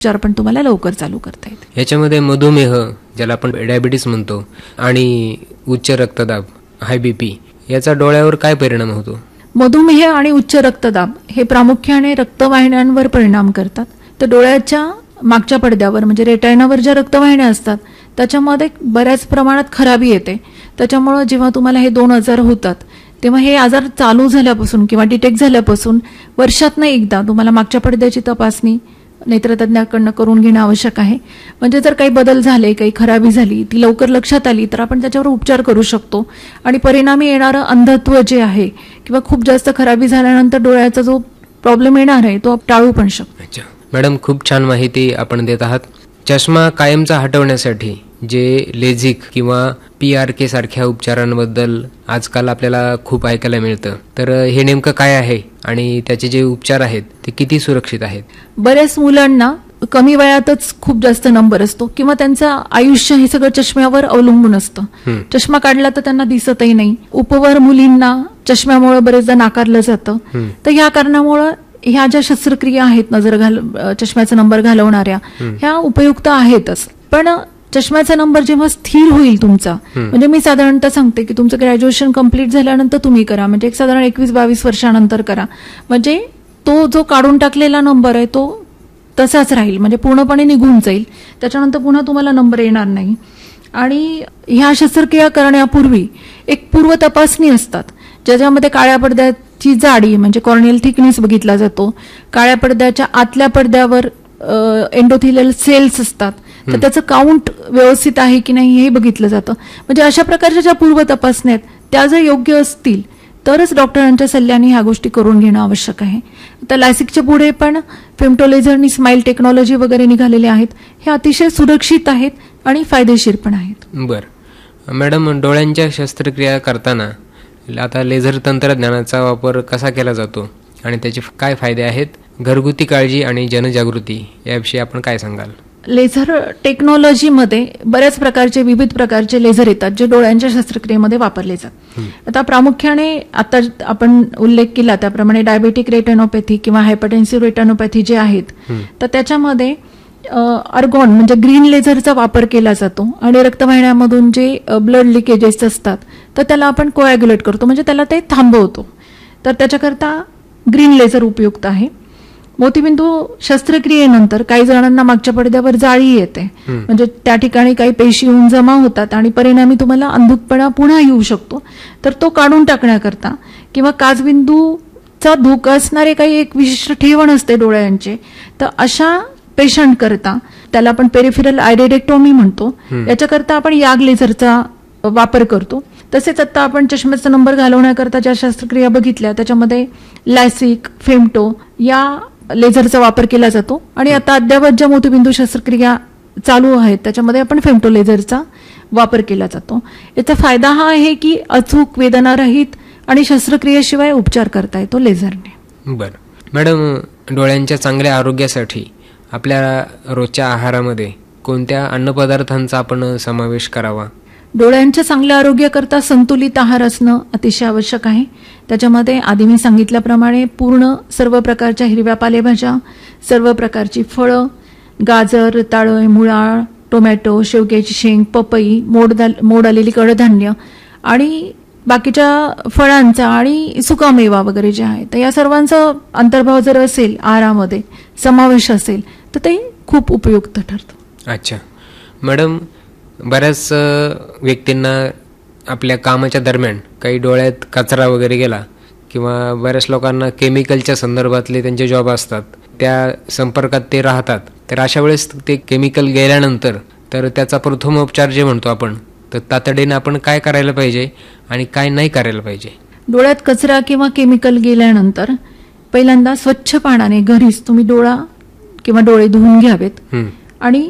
उपचार पण तुम्हाला लवकर चालू करता येते. याच्यामध्ये मधुमेह, ज्याला आपण डायबिटीस म्हणतो, आणि उच्च रक्तदाब, हाय बीपी, याचा डोळ्यावर काय परिणाम होतो? मधुमेह आणि उच्च रक्तदाब हे प्रामुख्याने रक्तवाहिन्यांवर परिणाम करतात. तर डोळ्याच्या मागच्या पडद्यावर म्हणजे रेटायनावर ज्या रक्तवाहिन्या असतात त्याच्यामध्ये बऱ्याच प्रमाणात खराबी येते. त्याच्यामुळं जेव्हा तुम्हाला हे 2 आजार होतात तेव्हा हे आजार चालू झाल्यापासून किंवा डिटेक्ट झाल्यापासून वर्षातनं एकदा तुम्हाला मागच्या पडद्याची तपासणी नेत्रतज्ञाकडनं करून घेणं आवश्यक आहे. म्हणजे जर काही बदल झाले, काही खराबी झाली, ती लवकर लक्षात आली तर आपण त्याच्यावर उपचार करू शकतो आणि परिणामी येणारं अंधत्व जे आहे किंवा खूप जास्त खराबी झाल्यानंतर डोळ्याचा जो प्रॉब्लेम येणार आहे तो टाळू पण शकतो. अच्छा मॅडम, खूप छान माहिती आपण देत आहात. चष्मा कायमचा हटवण्यासाठी जे लेझिक किंवा PRK सारख्या उपचारांबद्दल आजकाल आपल्याला खूप ऐकायला मिळतं, तर हे नेमकं काय आहे आणि त्याचे जे उपचार आहेत ते किती सुरक्षित आहेत? बऱ्याच मुलांना कमी वयातच खूप जास्त नंबर असतो किंवा त्यांचं आयुष्य हे सगळं चष्म्यावर अवलंबून असतं. चष्मा काढला तर त्यांना दिसतही नाही. उपवर मुलींना चष्म्यामुळे बरेचदा नाकारलं जातं. तर ह्या कारणामुळं ह्या ज्या शस्त्रक्रिया आहेत चष्म्याचा नंबर घालवणाऱ्या, ह्या उपयुक्त आहेतच. पण चष्म्याचा नंबर जेव्हा स्थिर होईल तुमचा, म्हणजे मी साधारणतः सांगते की तुमचं ग्रॅज्युएशन कंप्लीट झाल्यानंतर तुम्ही करा, म्हणजे एक साधारण 21-22 वर्षानंतर करा, म्हणजे तो जो काढून टाकलेला नंबर आहे तो तसाच राहील, म्हणजे पूर्णपणे निघून जाईल. त्याच्यानंतर पुन्हा तुम्हाला नंबर येणार नाही. आणि ह्या शस्त्रक्रिया करण्यापूर्वी एक पूर्व तपासणी असतात ज्याच्यामध्ये काळ्या पडद्याची जाडी म्हणजे कॉर्नियल थिकनेस बघितला जातो. काळ्या पडद्याच्या आतल्या पडद्यावर एंडोथेलियल सेल्स असतात, तर त्याचं काउंट व्यवस्थित आहे की नाही हे बघितलं जातं. म्हणजे अशा प्रकारच्या ज्या पूर्व तपासण्या आहेत त्या जर योग्य असतील तरच डॉक्टरांच्या सल्ल्याने ह्या गोष्टी करून घेणं आवश्यक आहे. तर लॅसिकच्या पुढे पण फेमटोलेझर आणि स्माइल टेक्नॉलॉजी वगैरे निघालेले आहेत. हे अतिशय सुरक्षित आहेत आणि फायदेशीर पण आहेत. बरं मॅडम, डोळ्यांच्या शस्त्रक्रिया करताना आता लेझर तंत्रज्ञानाचा वापर कसा केला जातो आणि त्याचे काय फायदे आहेत? घरगुती काळजी आणि जनजागृती याविषयी आपण काय सांगाल? लेझर टेक्नॉलॉजीमध्ये बऱ्याच प्रकारचे विविध प्रकारचे लेझर येतात जे डोळ्यांच्या शस्त्रक्रियेमध्ये वापरले जातात. आता प्रामुख्याने आता आपण उल्लेख केला त्याप्रमाणे डायबेटिक रेटिनोपॅथी किंवा हायपरटेन्सिव्ह रेटिनोपॅथी जे आहेत तर त्याच्यामध्ये अर्गॉन म्हणजे ग्रीन लेझरचा वापर केला जातो आणि रक्तवाहिन्यामधून जे ब्लड लिकेजेस असतात तर त्याला आपण कोॲग्युलेट करतो, म्हणजे त्याला ते थांबवतो. तर त्याच्याकरता ग्रीन लेझर उपयुक्त आहे. मोतीबिंदू शस्त्रक्रियेनंतर काही जणांना मागच्या पडद्यावर जाळी येते, म्हणजे त्या ठिकाणी काही पेशी येऊन जमा होतात आणि परिणामी तुम्हाला अंधुकपणा पुन्हा येऊ शकतो. तर तो काढून टाकण्याकरता किंवा काचबिंदूचा धोका असणारे काही एक विशिष्ट ठेवण असते डोळ्यांचे, तर अशा पेशंट करता त्याला आपण पेरिफेरल आयडेडेक्टोमी म्हणतो, याच्याकरता आपण याग लेझरचा वापर करतो. तसेच आता आपण चष्म्याचा नंबर घालवण्याकरता ज्या शस्त्रक्रिया बघितल्या त्याच्यामध्ये लॅसिक, फेमटो या लेझरचा वापर केला जातो आणि आता अद्यावत ज्या मोतीबिंदू शस्त्रक्रिया चालू आहेत त्याच्यामध्ये आपण फेमटो लेझरचा वापर केला जातो. याचा फायदा हा आहे की अचूक, वेदनारहित आणि शस्त्रक्रियेशिवाय उपचार करता येतो लेझरने. बरं मॅडम, डोळ्यांच्या चांगल्या आरोग्यासाठी आपल्या रोजच्या आहारामध्ये कोणत्या अन्नपदार्थांचा आपण समावेश करावा? डोळ्यांच्या चांगल्या आरोग्याकरता संतुलित आहार असणं अतिशय आवश्यक आहे. त्याच्यामध्ये आधी मी सांगितल्याप्रमाणे पूर्ण सर्व प्रकारच्या हिरव्या पालेभाज्या, सर्व प्रकारची फळं, गाजर, रताळं, मुळा, टोमॅटो, शेवग्याची शेंग, पपई, मोड आलेली कडधान्य आणि बाकीच्या फळांचा आणि सुकामेवा वगैरे जे आहे तर या सर्वांचा अंतर्भाव जर असेल, आहारामध्ये समावेश असेल तर ते खूप उपयुक्त ठरतं. अच्छा मॅडम, बऱ्याच व्यक्तींना आपल्या कामाच्या दरम्यान काही डोळ्यात कचरा वगैरे गेला किंवा बऱ्याच लोकांना केमिकलच्या संदर्भातले त्यांचे जॉब असतात, त्या संपर्कात ते राहतात, तर अशा वेळेस ते केमिकल गेल्यानंतर तर त्याचा प्रथमोपचार जे म्हणतो आपण, तर तातडीने आपण काय करायला पाहिजे आणि काय नाही करायला पाहिजे? डोळ्यात कचरा किंवा केमिकल गेल्यानंतर पहिल्यांदा स्वच्छ पाण्याने घरीच तुम्ही डोळा किंवा डोळे धुवून घ्यावेत आणि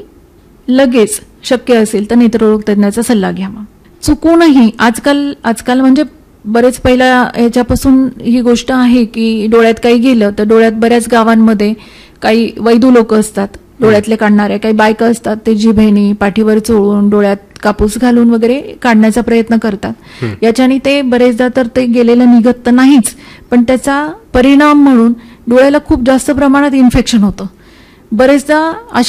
लगेच शक्य असेल तर नेत्ररोग तज्ञाचा सल्ला घ्यावा. चुकूनही आजकाल म्हणजे बरेच पहिल्या याच्यापासून ही गोष्ट आहे की डोळ्यात काही गेलं तर डोळ्यात बऱ्याच गावांमध्ये काही वैदू लोक असतात, डोळ्यातले काढणारे काही बायका असतात, ते जिभेनी पाठीवर चोळून डोळ्यात कापूस घालून वगैरे काढण्याचा प्रयत्न करतात. याच्याने ते बरेचदा तर ते गेलेलं निघत तर नाहीच, पण त्याचा परिणाम म्हणून डोळ्याला खूप जास्त प्रमाणात इन्फेक्शन होतं. बरेचदा